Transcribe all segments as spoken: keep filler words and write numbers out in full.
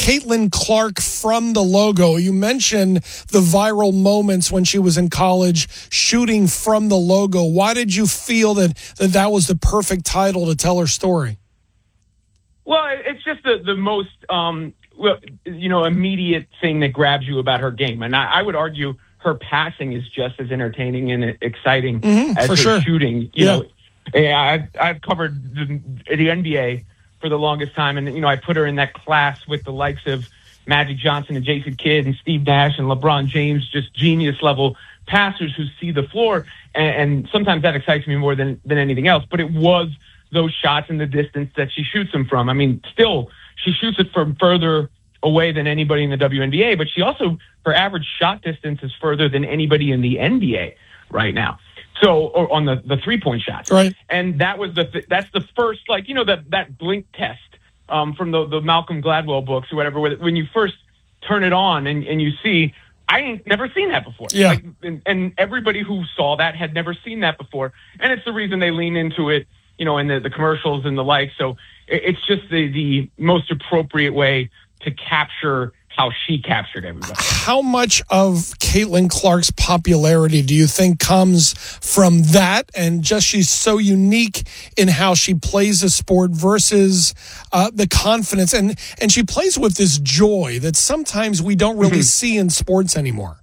Caitlin Clark from the logo. You mentioned the viral moments when she was in college shooting from the logo. Why did you feel that that, that was the perfect title to tell her story? Well, it's just the, the most, um, well, you know, immediate thing that grabs you about her game. And I, I would argue her passing is just as entertaining and exciting mm-hmm, as her sure. shooting. You yeah. know, yeah, I've, I've covered the, the N B A for the longest time. And, you know, I put her in that class with the likes of Magic Johnson and Jason Kidd and Steve Nash and LeBron James, just genius level passers who see the floor. And, and sometimes that excites me more than, than anything else. But it was those shots in the distance that she shoots them from. I mean, still, she shoots it from further away than anybody in the W N B A, but she also, her average shot distance is further than anybody in the N B A right now. So, or on the, the three-point shots. Right. And that was the, that's the first, like, you know, that, that blink test um, from the, the Malcolm Gladwell books or whatever, when you first turn it on and, and you see, I ain't never seen that before. Yeah. Like, and, and everybody who saw that had never seen that before. And it's the reason they lean into it, you know, in the, the commercials and the like. So it, it's just the, the most appropriate way to capture how she captured everybody. How much of Caitlin Clark's popularity do you think comes from that and just she's so unique in how she plays the sport versus uh, the confidence? And, and she plays with this joy that sometimes we don't really mm-hmm. see in sports anymore.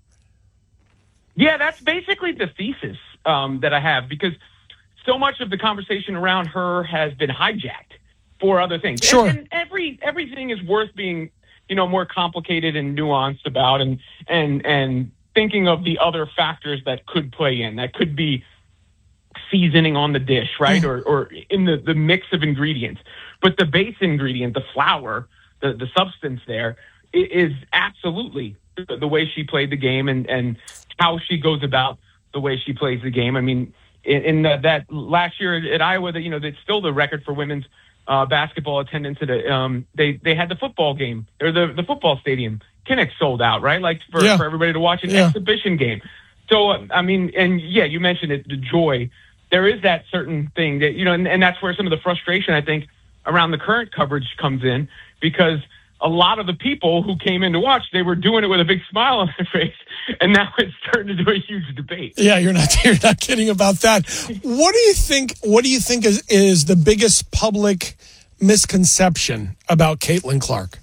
Yeah, that's basically the thesis um, that I have, because so much of the conversation around her has been hijacked for other things. Sure. And, and every everything is worth being, you know, more complicated and nuanced about, and and and thinking of the other factors that could play in. That could be seasoning on the dish, right? Mm. Or or in the, the mix of ingredients. But the base ingredient, the flour, the, the substance there, is absolutely the, the way she played the game and, and how she goes about the way she plays the game. I mean, in, in the, that last year at Iowa, that you know, that's still the record for women's Uh, basketball attendance at a, um, they, they had the football game or the, the football stadium. Kinnick sold out, right? Like for, yeah. for everybody to watch an yeah. exhibition game. So, uh, I mean, and yeah, you mentioned it, the joy. There is that certain thing that, you know, and, and that's where some of the frustration, I think, around the current coverage comes in, because a lot of the people who came in to watch, they were doing it with a big smile on their face, and now it's starting to do a huge debate. Yeah, you're not you're not kidding about that. What do you think? What do you think is is the biggest public misconception about Caitlin Clark?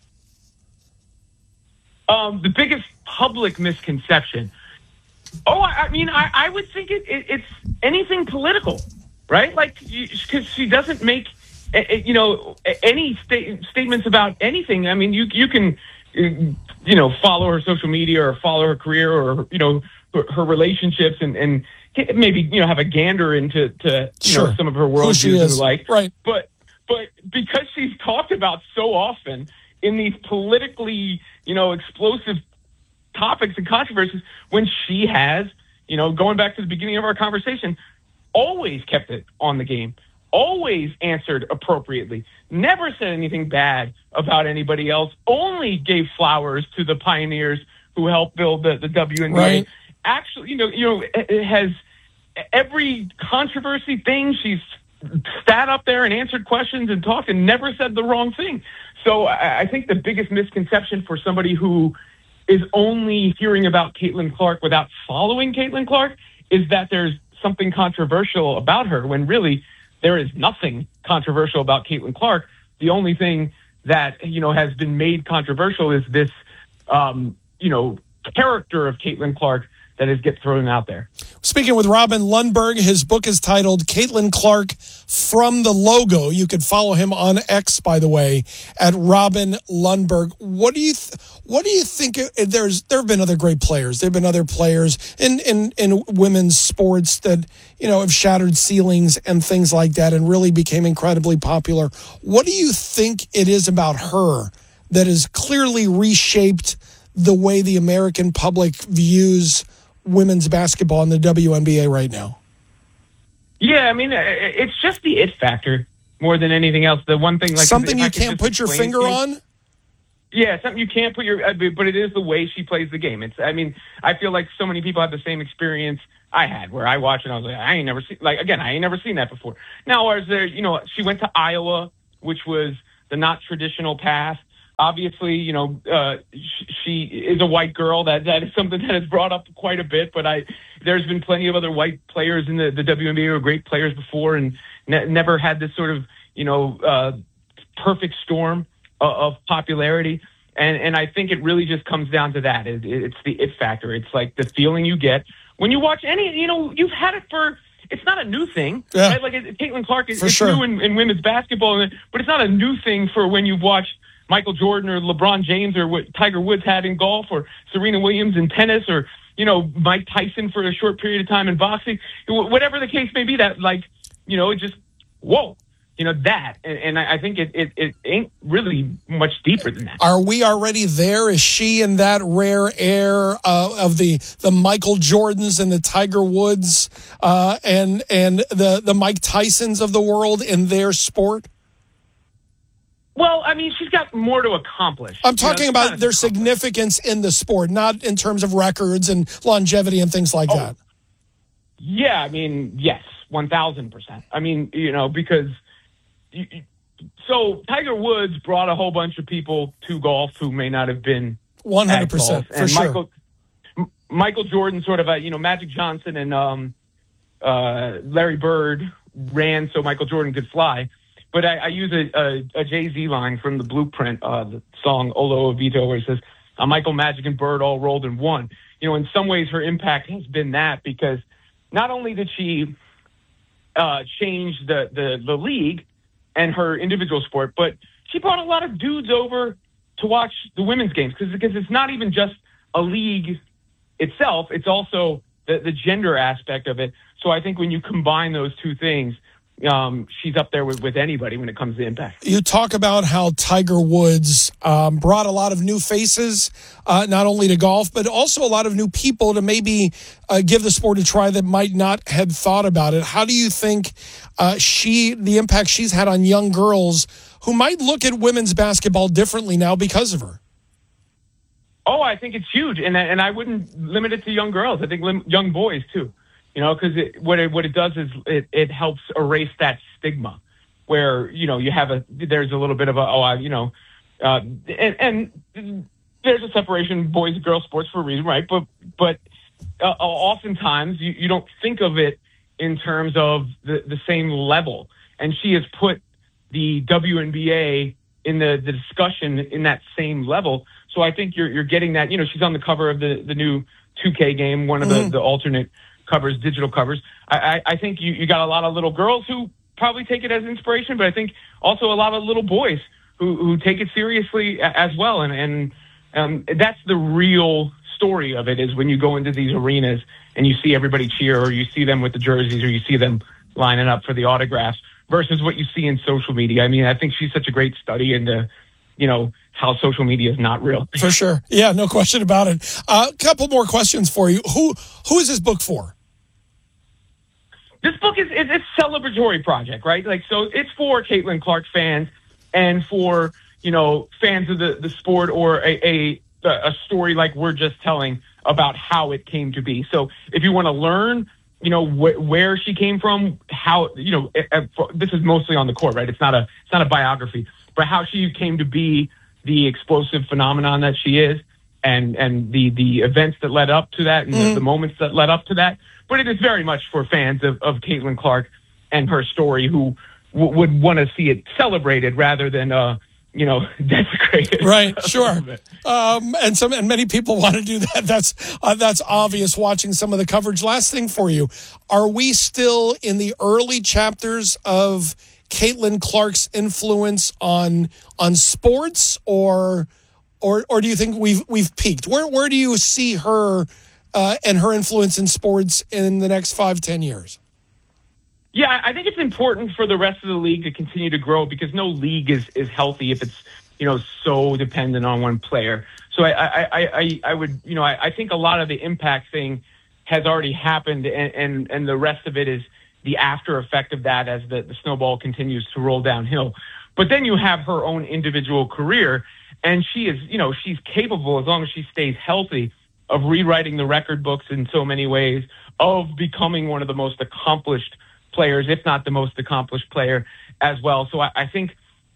Um, the biggest public misconception. Oh, I, I mean, I, I would think it, it, it's anything political, right? Like, because she doesn't make, you know, any sta- statements about anything. I mean, you you can, you know, follow her social media or follow her career or, you know, her, her relationships and, and maybe, you know, have a gander into to, you sure. know, some of her worldviews and the like. Right. But, but because she's talked about so often in these politically, you know, explosive topics and controversies, when she has, you know, going back to the beginning of our conversation, always kept it on the game, always answered appropriately, never said anything bad about anybody else, only gave flowers to the pioneers who helped build the, the W N B A. Right. Actually, you know, you know, it has every controversy thing, she's sat up there and answered questions and talked and never said the wrong thing. So I, I think the biggest misconception for somebody who is only hearing about Caitlin Clark without following Caitlin Clark is that there's something controversial about her, when really there is nothing controversial about Caitlin Clark. The only thing that, you know, has been made controversial is this, um, you know, character of Caitlin Clark that is get thrown out there. Speaking with Robin Lundberg, his book is titled Caitlin Clark from the Logo. You could follow him on X, by the way, at Robin Lundberg. What do you th- what do you think? There's there have been other great players. There have been other players in, in, in women's sports that, you know, have shattered ceilings and things like that and really became incredibly popular. What do you think it is about her that has clearly reshaped the way the American public views women's basketball in the W N B A right now? Yeah, I mean, it's just the it factor more than anything else. The one thing, like something you can't put your finger on. Yeah, something you can't put your, but it is the way she plays the game. It's, I mean, I feel like so many people have the same experience I had, where I watched and I was like, I ain't never seen, like, again, I ain't never seen that before. Now, is there, you know, she went to Iowa, which was the not traditional path. obviously, you know, uh, sh- she is a white girl. That that is something that has brought up quite a bit. But I, there's been plenty of other white players in the, the W N B A who are great players before, and ne- never had this sort of, you know, uh, perfect storm of, of popularity. And and I think it really just comes down to that. It, it's the it factor. It's like the feeling you get when you watch any. You know, you've had it for. It's not a new thing, yeah. right? Like it, Caitlin Clark is for it's sure. new in, in women's basketball, but it's not a new thing for when you've watched Michael Jordan or LeBron James or what Tiger Woods had in golf or Serena Williams in tennis or, you know, Mike Tyson for a short period of time in boxing. Whatever the case may be, that like, you know, it just, whoa. You know, that, and, and I think it, it, it ain't really much deeper than that. Are we already there? Is she in that rare air uh, of the the Michael Jordans and the Tiger Woods uh, and and the, the Mike Tysons of the world in their sport? Well, I mean, she's got more to accomplish. I'm talking you know, about their significance in the sport, not in terms of records and longevity and things like oh, that. Yeah, I mean, yes, one thousand percent. I mean, you know, because... So Tiger Woods brought a whole bunch of people to golf who may not have been one hundred percent for and sure. Michael, M- Michael Jordan, sort of a, you know, Magic Johnson and um, uh, Larry Bird ran so Michael Jordan could fly. But I, I use a, a, a Jay-Z line from the Blueprint, uh, the song Olo Ovito, where he says, uh, Michael, Magic, and Bird all rolled in one. You know, in some ways her impact has been that, because not only did she uh, change the, the, the league and her individual sport, but she brought a lot of dudes over to watch the women's games, because because it's not even just a league itself, it's also the, the gender aspect of it. So I think when you combine those two things, um, she's up there with, with anybody when it comes to impact. You talk about how Tiger Woods um, brought a lot of new faces, uh, not only to golf, but also a lot of new people to maybe uh, give the sport a try that might not have thought about it. How do you think uh, she, the impact she's had on young girls who might look at women's basketball differently now because of her? Oh, I think it's huge, and and I wouldn't limit it to young girls. I think lim- young boys too. You know, because it, what it what it does is it, it helps erase that stigma, where, you know, you have a there's a little bit of a oh I, you know, uh, and and there's a separation boys and girls sports for a reason, right? But but uh, oftentimes you, you don't think of it in terms of the, the same level, and she has put the W N B A in the, the discussion in that same level. So I think you're you're getting that. You know, she's on the cover of the, the new two K game, one of the, mm-hmm. the alternate covers, digital covers. I, I, I think you, you got a lot of little girls who probably take it as inspiration, but I think also a lot of little boys who, who take it seriously as well. And, and um, that's the real story of it, is when you go into these arenas and you see everybody cheer, or you see them with the jerseys, or you see them lining up for the autographs, versus what you see in social media. I mean, I think she's such a great study into, you know, how social media is not real. For sure. Yeah, no question about it. A uh, couple more questions for you. Who Who is this book for? This book is, is a celebratory project, right? Like, so it's for Caitlin Clark fans and for, you know, fans of the, the sport, or a, a a story like we're just telling about how it came to be. So if you want to learn, you know, wh- where she came from, how, you know, it, it, this is mostly on the court, right? It's not a it's not a biography, but how she came to be the explosive phenomenon that she is, and and the the events that led up to that, and mm-hmm. the, the moments that led up to that. But it is very much for fans of, of Caitlin Clark and her story, who w- would want to see it celebrated rather than, uh, you know, desecrated. Right, sure. Um, and some and many people want to do that. That's uh, that's obvious watching some of the coverage. Last thing for you, are we still in the early chapters of Caitlin Clark's influence on on sports, or or or do you think we've we've peaked? Where where do you see her uh, and her influence in sports in the next five, ten years? Yeah, I think it's important for the rest of the league to continue to grow, because no league is, is healthy if it's, you know, so dependent on one player. So I I, I, I would, you know, I, I think a lot of the impact thing has already happened, and, and, and the rest of it is the after effect of that as the, the snowball continues to roll downhill. But then you have her own individual career, and she is, you know, she's capable, as long as she stays healthy, of rewriting the record books in so many ways, of becoming one of the most accomplished players, if not the most accomplished player as well. So I, I think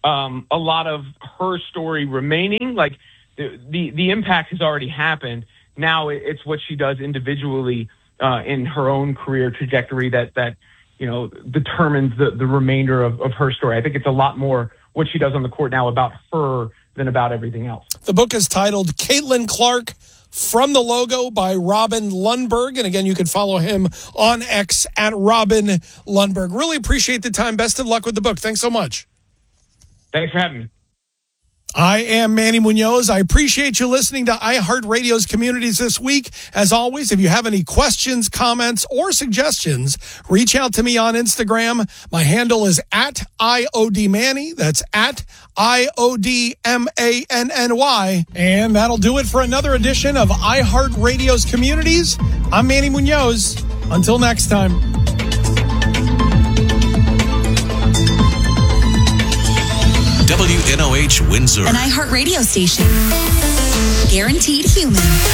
um, a lot of her story remaining. Like the, the, the impact has already happened. Now it's what she does individually uh, in her own career trajectory that, that you know, determines the, the remainder of, of her story. I think it's a lot more what she does on the court now about her than about everything else. The book is titled Caitlin Clark, From the Logo by Robin Lundberg. And again, you can follow him on X at Robin Lundberg. Really appreciate the time. Best of luck with the book. Thanks so much. Thanks for having me. I am Manny Munoz. I appreciate you listening to iHeartRadio's Communities this week. As always, if you have any questions, comments, or suggestions, reach out to me on Instagram. My handle is at I O D Manny. That's at I O D M A N N Y. And that'll do it for another edition of iHeartRadio's Communities. I'm Manny Munoz. Until next time. W N O H Windsor, an iHeartRadio station. Guaranteed human.